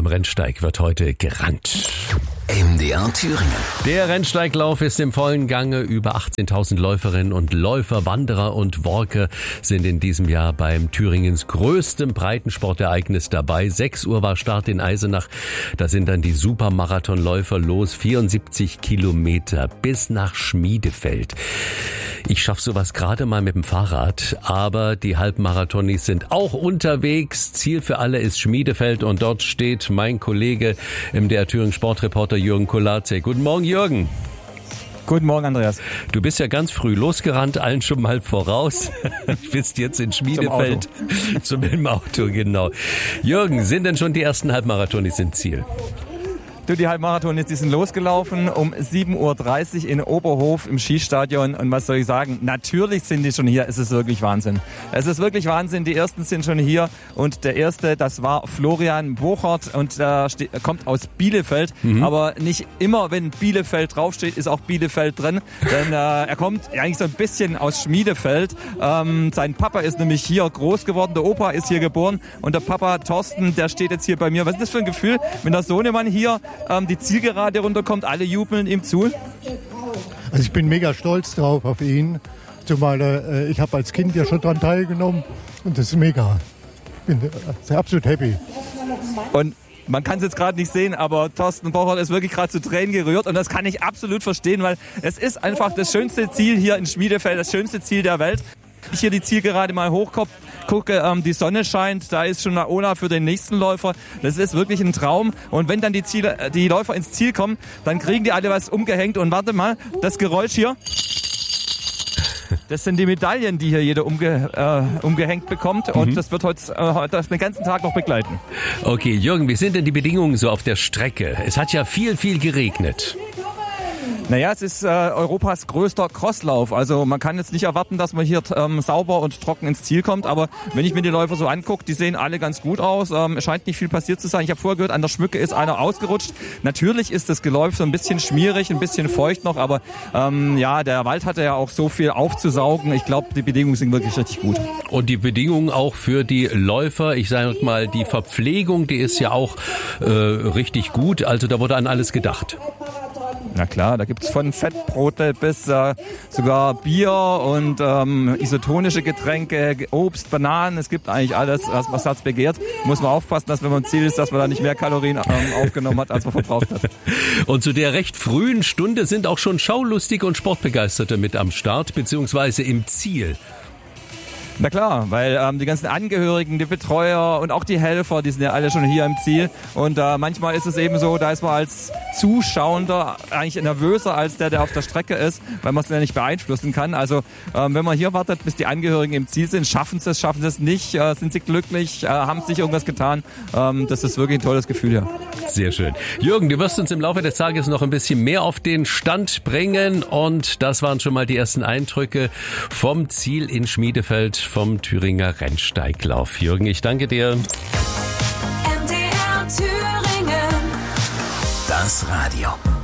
am Rennsteig wird heute gerannt. MDR Thüringen. Der Rennsteiglauf ist im vollen Gange. Über 18.000 Läuferinnen und Läufer, Wanderer und Walker sind in diesem Jahr beim Thüringens größtem Breitensportereignis dabei. 6 Uhr war Start in Eisenach. Da sind dann die Supermarathonläufer los. 74 Kilometer bis nach Schmiedefeld. Ich schaffe sowas gerade mal mit dem Fahrrad, aber die Halbmarathonis sind auch unterwegs. Ziel für alle ist Schmiedefeld und dort steht mein Kollege, MDR Thüringen Sportreporter Jürgen Kolarczyk. Guten Morgen, Jürgen. Guten Morgen, Andreas. Du bist ja ganz früh losgerannt, allen schon mal voraus. Du bist jetzt in Schmiedefeld. Zum Auto, genau. Jürgen, sind denn schon die ersten Halbmarathonis im Ziel? Die Halbmarathon, die sind losgelaufen um 7.30 Uhr in Oberhof im Skistadion. Und was soll ich sagen? Natürlich sind die schon hier. Es ist wirklich Wahnsinn. Es ist wirklich Wahnsinn. Die ersten sind schon hier. Und der erste, das war Florian Bochert und er kommt aus Bielefeld. Aber nicht immer, wenn Bielefeld draufsteht, ist auch Bielefeld drin. Denn er kommt eigentlich so ein bisschen aus Schmiedefeld. Sein Papa ist nämlich hier groß geworden. Der Opa ist hier geboren. Und der Papa Thorsten, der steht jetzt hier bei mir. Was ist das für ein Gefühl, wenn der Sohnemann hier die Zielgerade runterkommt, alle jubeln ihm zu? Also ich bin mega stolz drauf auf ihn, zumal ich habe als Kind ja schon daran teilgenommen und das ist mega. Ich bin absolut happy. Und man kann es jetzt gerade nicht sehen, aber Thorsten Bochert ist wirklich gerade zu Tränen gerührt und das kann ich absolut verstehen, weil es ist einfach das schönste Ziel hier in Schmiedefeld, das schönste Ziel der Welt. Ich hier die Zielgerade mal hochgucke, die Sonne scheint, da ist schon eine Ola für den nächsten Läufer. Das ist wirklich ein Traum. Und wenn dann die Läufer ins Ziel kommen, dann kriegen die alle was umgehängt. Und warte mal, das Geräusch hier, das sind die Medaillen, die hier jeder umgehängt bekommt. Und das wird heute den ganzen Tag noch begleiten. Okay, Jürgen, wie sind denn die Bedingungen so auf der Strecke? Es hat ja viel geregnet. Naja, es ist Europas größter Crosslauf. Also man kann jetzt nicht erwarten, dass man hier sauber und trocken ins Ziel kommt. Aber wenn ich mir die Läufer so angucke, die sehen alle ganz gut aus. Es scheint nicht viel passiert zu sein. Ich habe vorher gehört, an der Schmücke ist einer ausgerutscht. Natürlich ist das Geläuf so ein bisschen schmierig, ein bisschen feucht noch. Aber der Wald hatte ja auch so viel aufzusaugen. Ich glaube, die Bedingungen sind wirklich richtig gut. Und die Bedingungen auch für die Läufer, ich sage mal, die Verpflegung, die ist ja auch richtig gut. Also da wurde an alles gedacht. Na klar, da gibt's von Fettbrote bis sogar Bier und isotonische Getränke, Obst, Bananen. Es gibt eigentlich alles, was das Herz begehrt. Muss man aufpassen, dass wenn man im Ziel ist, dass man da nicht mehr Kalorien aufgenommen hat, als man verbraucht hat. Und zu der recht frühen Stunde sind auch schon Schaulustige und Sportbegeisterte mit am Start, beziehungsweise im Ziel. Na klar, weil die ganzen Angehörigen, die Betreuer und auch die Helfer, die sind ja alle schon hier im Ziel. Und manchmal ist es eben so, da ist man als Zuschauender eigentlich nervöser als der auf der Strecke ist, weil man es ja nicht beeinflussen kann. Also wenn man hier wartet, bis die Angehörigen im Ziel sind, schaffen sie es nicht, sind sie glücklich, haben sich irgendwas getan. Das ist wirklich ein tolles Gefühl hier. Sehr schön. Jürgen, du wirst uns im Laufe des Tages noch ein bisschen mehr auf den Stand bringen. Und das waren schon mal die ersten Eindrücke vom Ziel in Schmiedefeld, vom Thüringer Rennsteiglauf. Jürgen, ich danke dir. MDR Thüringen. Das Radio.